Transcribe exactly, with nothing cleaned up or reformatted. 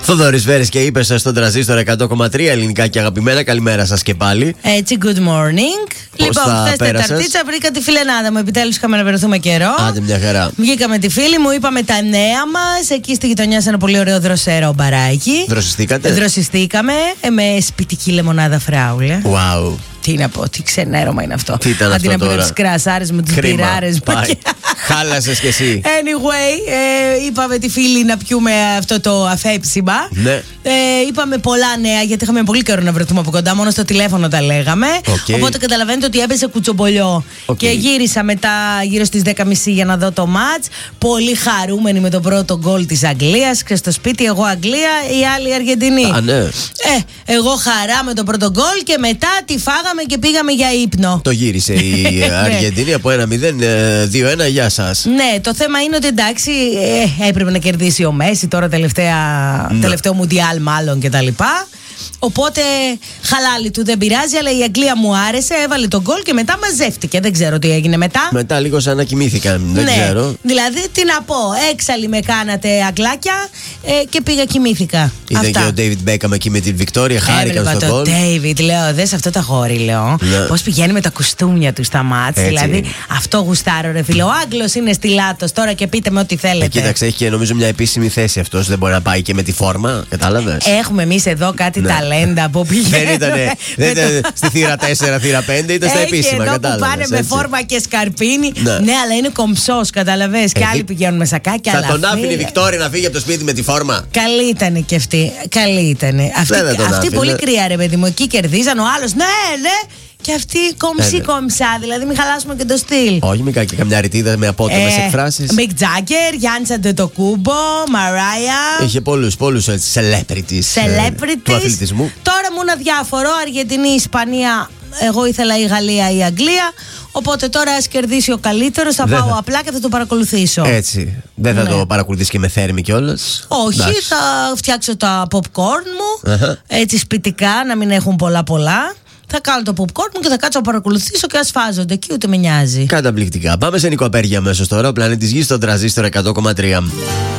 Θοδωρής Βέρης και είπες στον τραζίστορα εκατό κόμμα τρία ελληνικά και αγαπημένα. Καλημέρα σας και πάλι. Έτσι, good morning. Πώς λοιπόν, χθες Τεταρτίτσα βρήκα τη φιλενάδα μου. Επιτέλους είχαμε να βρεθούμε καιρό. Άντε, μια χαρά. Βγήκαμε τη φίλη μου, είπαμε τα νέα μας. Εκεί στη γειτονιά σε ένα πολύ ωραίο δροσερό μπαράκι. Δροσιστήκατε? Δροσιστήκαμε με σπιτική λεμονάδα φράουλε. Wow. Τι να πω, τι ξενέρωμα είναι αυτό. Τι ήταν αντί αυτό να πω τώρα? τις κρασάρες μου, τις πυράρες μου. Χάλασες κι εσύ. Anyway, ε, είπαμε τη φίλη να πιούμε αυτό το αφέψιμα. Ναι. Ε, είπαμε πολλά νέα γιατί είχαμε πολύ καιρό να βρεθούμε από κοντά. Μόνο στο τηλέφωνο τα λέγαμε. Okay. Οπότε καταλαβαίνετε ότι έπαιζε κουτσομπολιό. Okay. Και γύρισα μετά γύρω στις δέκα και μισή για να δω το μάτς. Πολύ χαρούμενη με το πρώτο γκολ της Αγγλίας. Και στο σπίτι, εγώ Αγγλία, η άλλη Αργεντινή. Α, ναι. Ε, εγώ χαρά με το πρώτο γκολ και μετά τη φάγαμε και πήγαμε για ύπνο. Το γύρισε η Αργεντινή από ένα μηδέν δύο ένα. Γεια σας. Ναι, το θέμα είναι ότι εντάξει, ε, έπρεπε να κερδίσει ο Μέση τώρα τελευταία, ναι. τελευταίο Μουντιάλ μάλλον κτλ. Οπότε χαλάλι του, δεν πειράζει, αλλά η Αγγλία μου άρεσε, έβαλε τον γκολ και μετά μαζεύτηκε. Δεν ξέρω τι έγινε μετά. Μετά λίγο σαν να κοιμήθηκαν, δεν ναι, ξέρω. Δηλαδή, τι να πω, έξαλλοι με κάνατε αγκλάκια ε, και πήγα κοιμήθηκα. Ήταν Αυτά. και ο Ντέιβιντ Μπέκαμ εκεί με την Βικτόρια, χάρηκαν στον γκολ. Το Ντέιβιντ, λέω, δες αυτό το αγόρι, λέω. Ναι. Πώς πηγαίνει με τα κουστούμια του στα μάτς. Δηλαδή, αυτό γουστάρω, ρε φίλε. Ο Άγγλος είναι στιλάτος τώρα και πείτε με ό,τι θέλετε. Ε, κοίταξε, έχει και νομίζω μια επίσημη θέση αυτός. Δεν μπορεί να πάει και με τη φόρμα, κατάλαβες. Έχουμε εμείς εδώ κάτι ναι. ταλέντα που πηγαίνουν. Δεν ήταν στη θύρα τέσσερα, θύρα πέντε, ήταν στα επίσημα. Εδώ που πάνε με φόρμα και σκαρπίνι. Ναι, ναι αλλά είναι κομψός, καταλαβες. Και άλλοι πηγαίνουν με σακάκια. Θα τον άφηνε η Βικτόρια να φύγει από το σπίτι με τη φόρμα. Καλή ήταν και αυτή. Καλή ήταν. Αυτή πολύ κρύα, ρε παιδί μου. Εκεί κερδίζαν. Ο άλλος, ναι, ναι. Και αυτή κομψή ε, κομψά, δηλαδή μην χαλάσουμε και το στυλ. Όχι, μην κάνει και καμιά ρητίδα με απότομες ε, εκφράσεις. Μικ Τζάγκερ, Γιάννης Αντετοκούμπο, Μαράια. Είχε πολλούς, πολλούς celebrities, celebrities του αθλητισμού. Τώρα μου ένα διάφορο, Αργεντινή, Ισπανία, εγώ ήθελα η Γαλλία ή η Αγγλία. Οπότε τώρα ας κερδίσει ο καλύτερος, θα πάω θα... απλά και θα το παρακολουθήσω. Έτσι. Δεν θα ναι. το παρακολουθήσει και με θέρμη κιόλας. Όχι, Δάς. θα φτιάξω τα popcorn μου, uh-huh. έτσι σπιτικά, να μην έχουν πολλά πολλά. Θα κάνω το popcorn μου και θα κάτσω να παρακολουθήσω και ασφάζονται εκεί, ούτε με νοιάζει. Καταπληκτικά. Πάμε σε Νικό Απέργεια αμέσως τώρα. Ο πλανήτης Γης στον τραζίστορα εκατό κόμμα τρία.